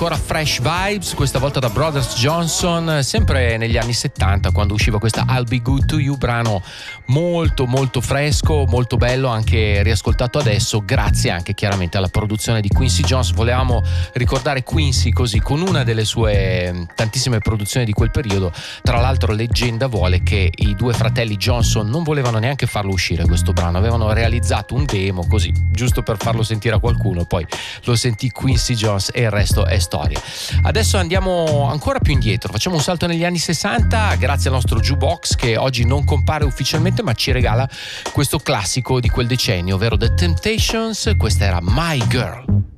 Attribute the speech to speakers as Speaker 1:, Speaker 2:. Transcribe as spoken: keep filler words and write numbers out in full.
Speaker 1: ancora Fresh Vibes, questa volta da Brothers Johnson, sempre negli anni settanta, quando usciva questa I'll Be Good To You, brano molto molto fresco, molto bello, anche riascoltato adesso grazie anche chiaramente alla produzione di Quincy Jones. Volevamo ricordare Quincy così con una delle sue tantissime produzioni di quel periodo. Tra l'altro leggenda vuole che i due fratelli Johnson non volevano neanche farlo uscire questo brano, avevano realizzato un demo così giusto per farlo sentire a qualcuno, poi lo sentì Quincy Jones e il resto è storia. Adesso andiamo ancora più indietro, facciamo un salto negli anni sessanta grazie al nostro jukebox che oggi non compare ufficialmente ma ci regala questo classico di quel decennio, ovvero The Temptations. Questa era My Girl.